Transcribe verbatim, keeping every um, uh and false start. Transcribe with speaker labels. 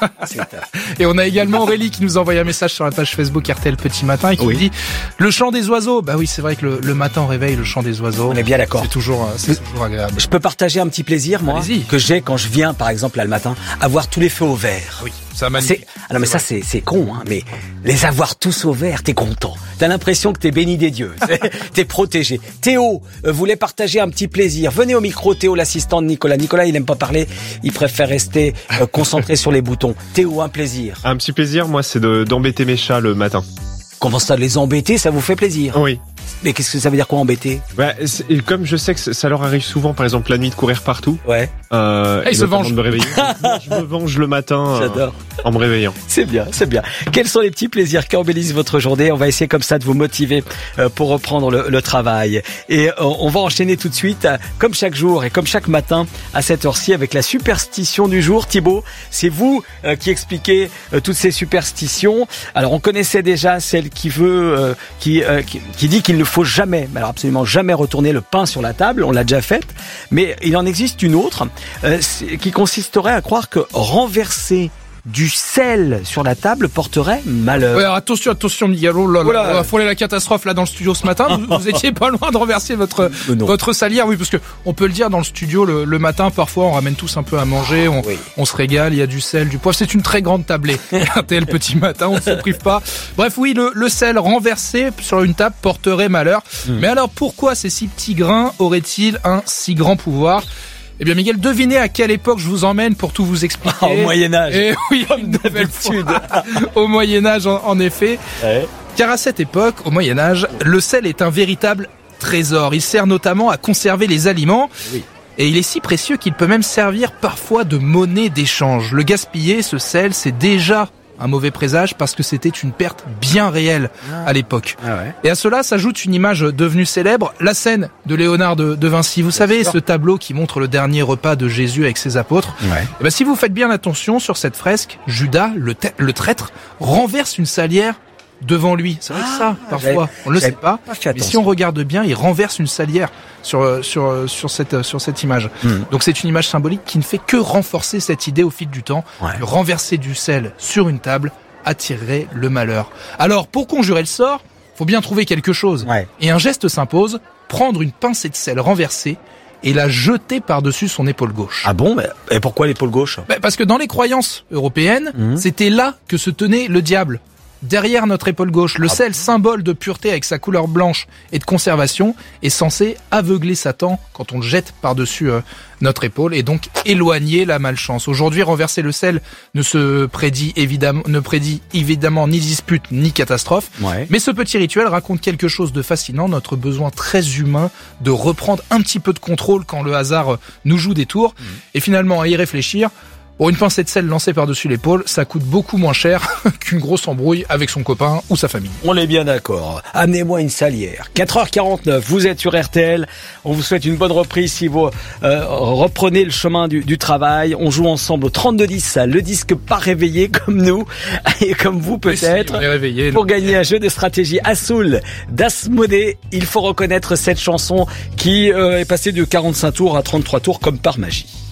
Speaker 1: C'est top.
Speaker 2: Et on a également Aurélie qui nous envoie un message sur la page Facebook R T L Petit Matin et qui
Speaker 1: Oui.
Speaker 2: nous dit le chant des oiseaux. Bah oui, c'est vrai que le, le matin au réveil, le chant des oiseaux.
Speaker 1: On est bien d'accord.
Speaker 2: C'est toujours, c'est toujours agréable.
Speaker 1: Je peux partager un petit plaisir, moi,
Speaker 2: Allez-y.
Speaker 1: que j'ai quand je viens, par exemple, là le matin, avoir tous les feux au vert.
Speaker 2: Oui, ça m'a
Speaker 1: C'est, ah non, mais ça, c'est, c'est con, hein, mais les avoir tous au vert, t'es content. T'as l'impression que t'es béni des dieux. T'es protégé. Théo euh, voulait partager un petit plaisir. Venez au micro, Théo, l'assistant de Nicolas. Nicolas, il aime pas parler. Il préfère rester euh, concentré sur les boutons. Théo, un plaisir.
Speaker 3: Un petit plaisir, moi, c'est de, d'embêter mes chats le matin.
Speaker 1: Comment ça, de les embêter, ça vous fait plaisir?
Speaker 3: Oui.
Speaker 1: Mais qu'est-ce que ça veut dire quoi, embêter?
Speaker 3: Bah, c'est- et comme je sais que ça leur arrive souvent, par exemple, la nuit de courir partout,
Speaker 1: Ouais,
Speaker 3: euh,
Speaker 2: Ah, ils
Speaker 3: et
Speaker 2: se
Speaker 3: notamment
Speaker 2: vengent.
Speaker 3: de me réveiller. Moi, je me venge le matin euh,
Speaker 1: j'adore.
Speaker 3: en me réveillant.
Speaker 1: C'est bien, c'est bien. Quels sont les petits plaisirs qui embellissent votre journée? On va essayer comme ça de vous motiver euh, pour reprendre le, le travail. Et euh, on va enchaîner tout de suite, euh, comme chaque jour et comme chaque matin à cette heure-ci, avec la superstition du jour. Thibaut, c'est vous euh, qui expliquez euh, toutes ces superstitions. Alors on connaissait déjà celle qui veut, euh, qui, euh, qui qui dit qu'il ne faut jamais, mais alors absolument jamais retourner le pain sur la table. On l'a déjà faite, mais il en existe une autre euh, c'est- qui consisterait à croire que renverser du sel sur la table porterait malheur.
Speaker 2: Ouais, alors attention, attention, Miguel. Oh là là,
Speaker 1: Oula.
Speaker 2: on va frôler la catastrophe là dans le studio ce matin. Vous, vous étiez pas loin de renverser votre
Speaker 1: Mais non.
Speaker 2: votre salière, oui, parce que on peut le dire dans le studio le, le matin. Parfois, on ramène tous un peu à manger, on,
Speaker 1: Oui.
Speaker 2: on se régale. Il y a du sel, du poivre. C'est une très grande tablée. Un tel petit matin, on ne se prive pas. Bref, oui, le, le sel renversé sur une table porterait malheur.
Speaker 1: Hmm.
Speaker 2: Mais alors, pourquoi ces six petits grains auraient-ils un si grand pouvoir? Eh bien, Miguel, devinez à quelle époque je vous emmène pour tout vous expliquer.
Speaker 1: Ah, au Moyen-Âge.
Speaker 2: Et oui, une nouvelle
Speaker 1: d'habitude.
Speaker 2: fois. Au Moyen-Âge, en, en effet.
Speaker 1: Ouais.
Speaker 2: Car à cette époque, au Moyen-Âge, le sel est un véritable trésor. Il sert notamment à conserver les aliments.
Speaker 1: Oui.
Speaker 2: Et il est si précieux qu'il peut même servir parfois de monnaie d'échange. Le gaspiller, ce sel, c'est déjà un mauvais présage parce que c'était une perte bien réelle à l'époque.
Speaker 1: Ah ouais.
Speaker 2: Et à cela s'ajoute une image devenue célèbre, la scène de Léonard de, de Vinci. Vous savez,
Speaker 1: sûr.
Speaker 2: ce tableau qui montre le dernier repas de Jésus avec ses apôtres.
Speaker 1: Ouais.
Speaker 2: Eh ben, si vous faites bien attention sur cette fresque, Judas, le, ta- le traître, renverse une salière devant lui. C'est vrai que ça,
Speaker 1: Ah,
Speaker 2: parfois,
Speaker 1: j'avais-
Speaker 2: on ne le sait
Speaker 1: j'avais
Speaker 2: pas.
Speaker 1: pas fait
Speaker 2: Mais
Speaker 1: attention.
Speaker 2: si on regarde bien, il renverse une salière sur euh, sur euh, sur cette euh, sur cette image.
Speaker 1: Hmm.
Speaker 2: Donc c'est une image symbolique qui ne fait que renforcer cette idée au fil du temps.
Speaker 1: Ouais.
Speaker 2: Le renverser du sel sur une table attirerait le malheur. Alors, pour conjurer le sort, faut bien trouver quelque chose.
Speaker 1: Ouais.
Speaker 2: Et un geste s'impose, prendre une pincée de sel renversée et la jeter par-dessus son épaule gauche.
Speaker 1: Ah bon, mais et pourquoi l'épaule gauche?
Speaker 2: Ben, parce que dans les croyances européennes,
Speaker 1: Mhm.
Speaker 2: c'était là que se tenait le diable. Derrière notre épaule gauche, le
Speaker 1: Ah
Speaker 2: sel, symbole de pureté avec sa couleur blanche et de conservation, est censé aveugler Satan quand on le jette par-dessus euh, notre épaule et donc éloigner la malchance. Aujourd'hui, renverser le sel ne se prédit évidemment, ne prédit évidemment ni dispute ni catastrophe.
Speaker 1: Ouais.
Speaker 2: Mais ce petit rituel raconte quelque chose de fascinant, notre besoin très humain de reprendre un petit peu de contrôle quand le hasard nous joue des tours. Et finalement, à y réfléchir, pour une pincée de sel lancée par-dessus l'épaule, ça coûte beaucoup moins cher qu'une grosse embrouille avec son copain ou sa famille.
Speaker 1: On est bien d'accord. Amenez-moi une salière. quatre heures quarante-neuf, vous êtes sur R T L. On vous souhaite une bonne reprise si vous euh, reprenez le chemin du, du travail. On joue ensemble au trente-deux dix, le disque pas réveillé comme nous et comme vous peut-être.
Speaker 2: On est réveillé.
Speaker 1: Pour gagner un jeu de stratégie Assoul d'Asmodée, il faut reconnaître cette chanson qui euh, est passée de quarante-cinq tours à trente-trois tours comme par magie.